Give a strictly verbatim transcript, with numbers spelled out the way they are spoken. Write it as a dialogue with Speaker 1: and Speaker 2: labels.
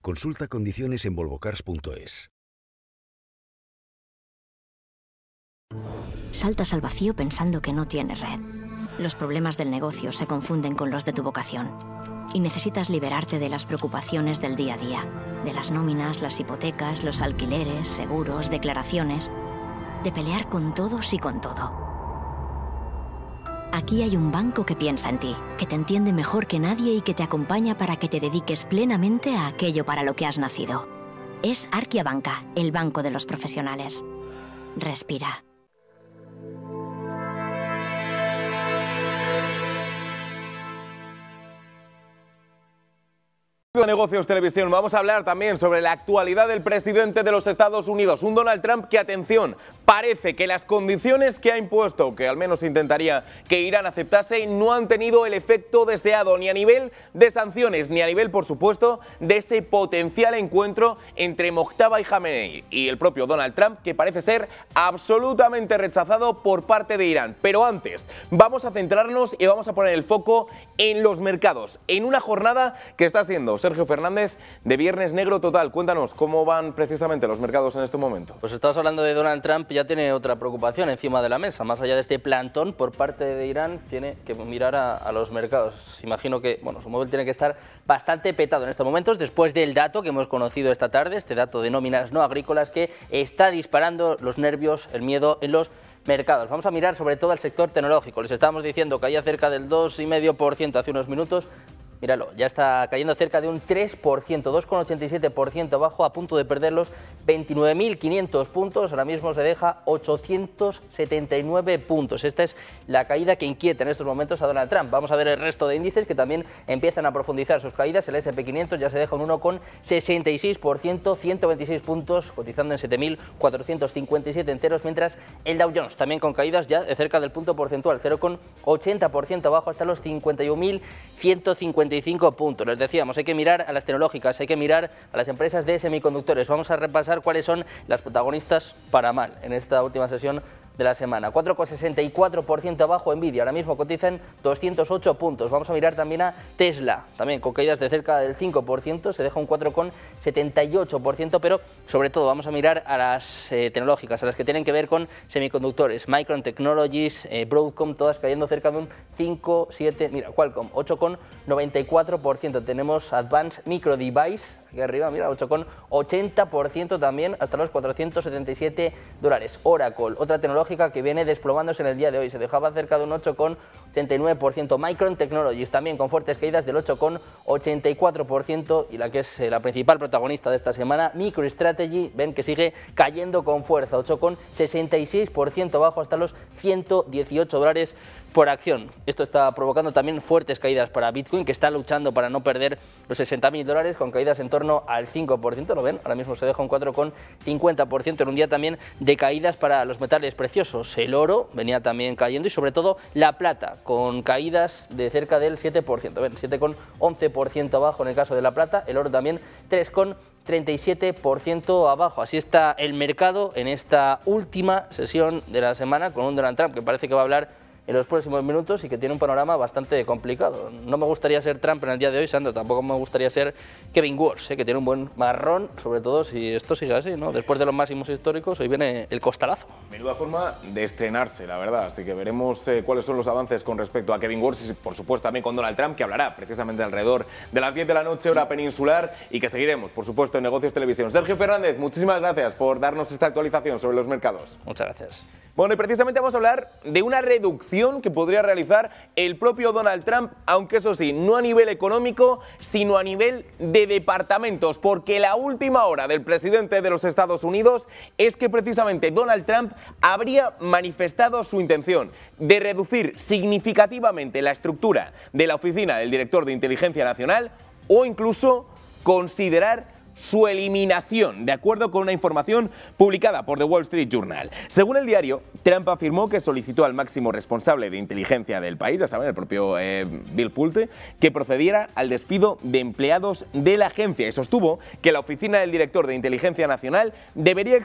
Speaker 1: Consulta condiciones en volvocars punto es.
Speaker 2: Saltas al vacío pensando que no tienes red. Los problemas del negocio se confunden con los de tu vocación. Y necesitas liberarte de las preocupaciones del día a día. De las nóminas, las hipotecas, los alquileres, seguros, declaraciones. De pelear con todos y con todo. Aquí hay un banco que piensa en ti, que te entiende mejor que nadie y que te acompaña para que te dediques plenamente a aquello para lo que has nacido. Es Arkia Banca, el banco de los profesionales. Respira.
Speaker 3: Negocios Televisión, vamos a hablar también sobre la actualidad del presidente de los Estados Unidos, un Donald Trump que, atención, parece que las condiciones que ha impuesto, que al menos intentaría que Irán aceptase, no han tenido el efecto deseado, ni a nivel de sanciones, ni a nivel, por supuesto, de ese potencial encuentro entre Mojtaba y Jamenei y el propio Donald Trump, que parece ser absolutamente rechazado por parte de Irán. Pero antes, vamos a centrarnos y vamos a poner el foco en los mercados, en una jornada que está siendo, Sergio Fernández, de viernes negro total. Cuéntanos, ¿cómo van precisamente los mercados en este momento?
Speaker 4: Pues estamos hablando de Donald Trump, ya tiene otra preocupación encima de la mesa. Más allá de este plantón por parte de Irán, tiene que mirar a, a los mercados. Imagino que bueno, su móvil tiene que estar bastante petado en estos momentos, después del dato que hemos conocido esta tarde, este dato de nóminas no agrícolas que está disparando los nervios, el miedo en los mercados. Vamos a mirar sobre todo al sector tecnológico. Les estábamos diciendo que caía cerca del dos coma cinco por ciento hace unos minutos. Míralo, ya está cayendo cerca de un tres por ciento, dos coma ochenta y siete por ciento abajo, a punto de perder los veintinueve mil quinientos puntos. Ahora mismo se deja ochocientos setenta y nueve puntos. Esta es la caída que inquieta en estos momentos a Donald Trump. Vamos a ver el resto de índices que también empiezan a profundizar sus caídas. El ese and pe quinientos ya se deja un uno coma sesenta y seis por ciento, ciento veintiséis puntos, cotizando en siete mil cuatrocientos cincuenta y siete enteros, mientras el Dow Jones también con caídas ya de cerca del punto porcentual, cero coma ochenta por ciento abajo hasta los cincuenta y un mil ciento cincuenta y cinco puntos. Les decíamos, hay que mirar a las tecnológicas, hay que mirar a las empresas de semiconductores. Vamos a repasar cuáles son las protagonistas para mal en esta última sesión de la semana. cuatro coma sesenta y cuatro por ciento abajo Nvidia, ahora mismo cotiza en doscientos ocho puntos. Vamos a mirar también a Tesla, también con caídas de cerca del cinco por ciento, se deja un cuatro coma setenta y ocho por ciento, pero sobre todo vamos a mirar a las eh, tecnológicas, a las que tienen que ver con semiconductores, Micron Technologies, eh, Broadcom, todas cayendo cerca de un cinco, siete, mira, Qualcomm, ocho coma noventa y cuatro por ciento, tenemos Advanced Micro Device, aquí arriba, mira, ocho coma ochenta por ciento también, hasta los cuatrocientos setenta y siete dólares. Oracle, otra tecnológica que viene desplomándose en el día de hoy, se dejaba cerca de un ocho coma ochenta y nueve por ciento. Micron Technologies también con fuertes caídas del ocho coma ochenta y cuatro por ciento, y la que es la principal protagonista de esta semana, MicroStrategy, ven que sigue cayendo con fuerza, ocho coma sesenta y seis por ciento abajo hasta los ciento dieciocho dólares por acción. Esto está provocando también fuertes caídas para Bitcoin, que está luchando para no perder los sesenta mil dólares, con caídas en torno al cinco por ciento, lo ven, ahora mismo se deja un cuatro coma cincuenta por ciento en un día también de caídas para los metales preciosos. El oro venía también cayendo y sobre todo la plata, con caídas de cerca del siete por ciento, ven, siete coma once por ciento abajo en el caso de la plata, el oro también tres coma treinta y siete por ciento abajo. Así está el mercado en esta última sesión de la semana, con un Donald Trump que parece que va a hablar en los próximos minutos y que tiene un panorama bastante complicado. No me gustaría ser Trump en el día de hoy, Sandro, tampoco me gustaría ser Kevin Walsh, ¿eh? que tiene un buen marrón, sobre todo si esto sigue así, ¿no? Después de los máximos históricos, hoy viene el costalazo.
Speaker 3: Menuda forma de estrenarse, la verdad, así que veremos eh, cuáles son los avances con respecto a Kevin Walsh y, por supuesto, también con Donald Trump, que hablará precisamente alrededor de las diez de la noche, hora peninsular, y que seguiremos, por supuesto, en Negocios Televisión. Sergio Fernández, muchísimas gracias por darnos esta actualización sobre los mercados.
Speaker 4: Muchas gracias.
Speaker 3: Bueno, y precisamente vamos a hablar de una reducción que podría realizar el propio Donald Trump, aunque eso sí, no a nivel económico, sino a nivel de departamentos, porque la última hora del presidente de los Estados Unidos es que precisamente Donald Trump habría manifestado su intención de reducir significativamente la estructura de la oficina del director de Inteligencia Nacional o incluso considerar su eliminación, de acuerdo con una información publicada por The Wall Street Journal. Según el diario, Trump afirmó que solicitó al máximo responsable de inteligencia del país, ya saben, el propio eh, Bill Pulte, que procediera al despido de empleados de la agencia y sostuvo que la oficina del director de Inteligencia Nacional debería